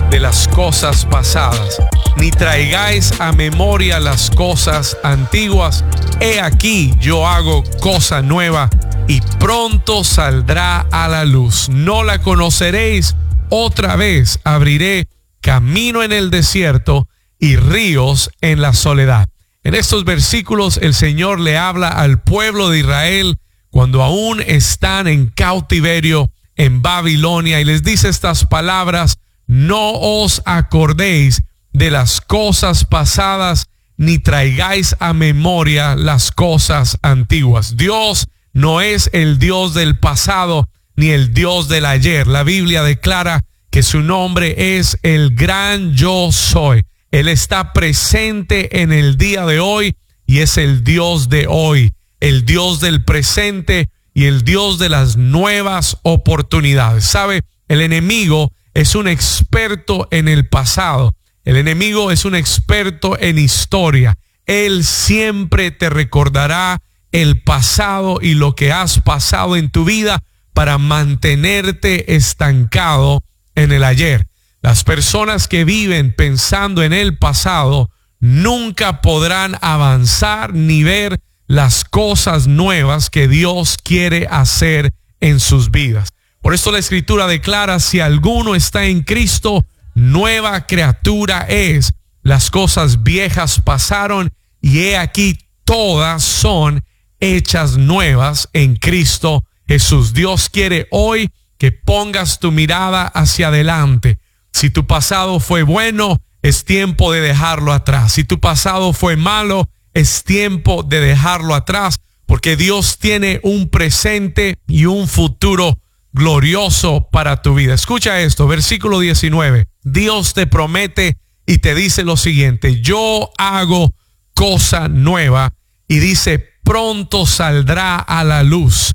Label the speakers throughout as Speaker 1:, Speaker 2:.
Speaker 1: de las cosas pasadas, ni traigáis a memoria las cosas antiguas. He aquí, yo hago cosa nueva, y pronto saldrá a la luz. No la conoceréis. Otra vez abriré camino en el desierto y ríos en la soledad. En estos versículos el Señor le habla al pueblo de Israel cuando aún están en cautiverio en Babilonia, y les dice estas palabras: no os acordéis de las cosas pasadas, ni traigáis a memoria las cosas antiguas. Dios no es el Dios del pasado ni el Dios del ayer. La Biblia declara que su nombre es el gran yo soy. Él está presente en el día de hoy y es el Dios de hoy, el Dios del presente y el Dios de las nuevas oportunidades. ¿Sabe? El enemigo es un experto en el pasado. El enemigo es un experto en historia. Él siempre te recordará el pasado y lo que has pasado en tu vida para mantenerte estancado en el ayer. Las personas que viven pensando en el pasado nunca podrán avanzar ni ver las cosas nuevas que Dios quiere hacer en sus vidas. Por esto la Escritura declara: si alguno está en Cristo, nueva criatura es. Las cosas viejas pasaron y he aquí todas son hechas nuevas en Cristo Jesús. Dios quiere hoy que pongas tu mirada hacia adelante. Si tu pasado fue bueno, es tiempo de dejarlo atrás. Si tu pasado fue malo, es tiempo de dejarlo atrás, porque Dios tiene un presente y un futuro glorioso para tu vida. Escucha esto, versículo 19. Dios te promete y te dice lo siguiente: yo hago cosa nueva, y dice, pronto saldrá a la luz.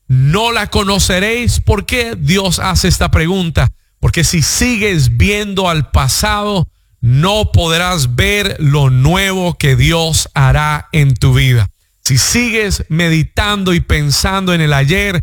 Speaker 1: No la conoceréis. ¿Por qué Dios hace esta pregunta? Porque si sigues viendo al pasado, no podrás ver lo nuevo que Dios hará en tu vida. Si sigues meditando y pensando en el ayer,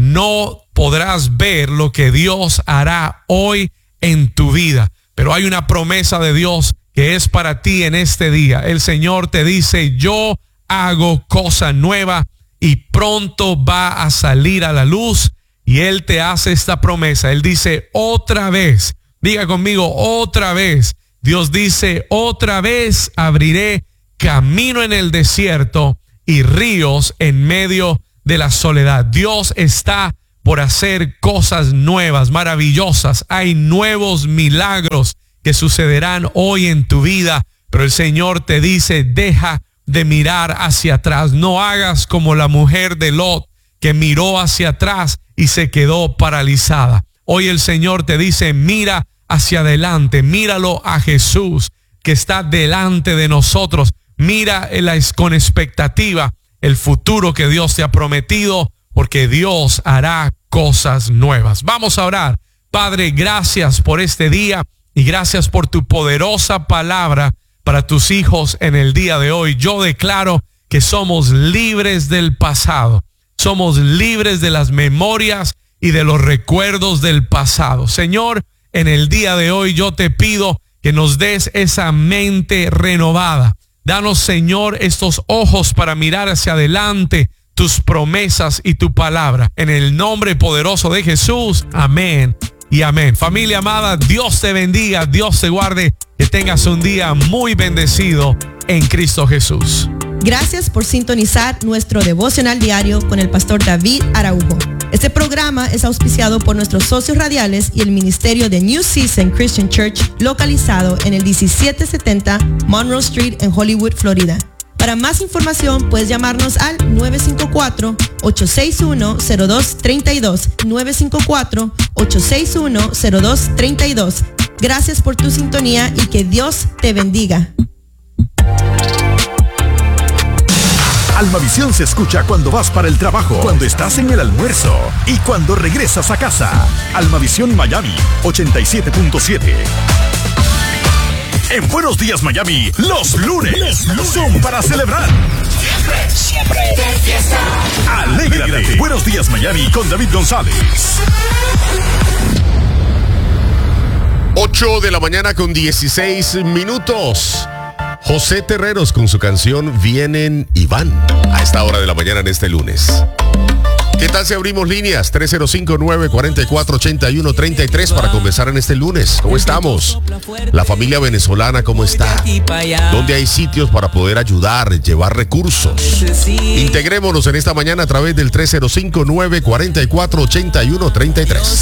Speaker 1: no podrás ver lo que Dios hará hoy en tu vida. Pero hay una promesa de Dios que es para ti en este día. El Señor te dice: yo hago cosa nueva y pronto va a salir a la luz. Y Él te hace esta promesa. Él dice: otra vez, diga conmigo, otra vez. Dios dice: otra vez abriré camino en el desierto y ríos en medio de la soledad. Dios está por hacer cosas nuevas, maravillosas. Hay nuevos milagros que sucederán hoy en tu vida. Pero el Señor te dice: deja de mirar hacia atrás. No hagas como la mujer de Lot, que miró hacia atrás y se quedó paralizada. Hoy el Señor te dice: mira hacia adelante, míralo a Jesús que está delante de nosotros. Mira con expectativa el futuro que Dios te ha prometido, porque Dios hará cosas nuevas. Vamos a orar. Padre, gracias por este día y gracias por tu poderosa palabra para tus hijos en el día de hoy. Yo declaro que somos libres del pasado. Somos libres de las memorias y de los recuerdos del pasado. Señor, en el día de hoy yo te pido que nos des esa mente renovada. Danos, Señor, estos ojos para mirar hacia adelante, tus promesas y tu palabra. En el nombre poderoso de Jesús. Amén y amén. Familia amada, Dios te bendiga, Dios te guarde. Que tengas un día muy bendecido en Cristo Jesús.
Speaker 2: Gracias por sintonizar nuestro devocional diario con el pastor David Araujo. Este programa es auspiciado por nuestros socios radiales y el ministerio de New Season Christian Church, localizado en el 1770 Monroe Street en Hollywood, Florida. Para más información puedes llamarnos al 954-861-0232, 954-861-0232. Gracias por tu sintonía y que Dios te bendiga.
Speaker 3: Almavisión se escucha cuando vas para el trabajo, cuando estás en el almuerzo y cuando regresas a casa. Almavisión Miami 87.7. En Buenos Días Miami, los lunes son para celebrar. Siempre de fiesta. Alégrate. Buenos Días Miami con David González.
Speaker 4: 8 de la mañana con 16 minutos. José Terreros con su canción Vienen y Van a esta hora de la mañana en este lunes. ¿Qué tal si abrimos líneas? 305-944-8133 para conversar en este lunes. ¿Cómo estamos? La familia venezolana, ¿cómo está? ¿Dónde hay sitios para poder ayudar, llevar recursos? Integrémonos en esta mañana a través del 305-944-8133.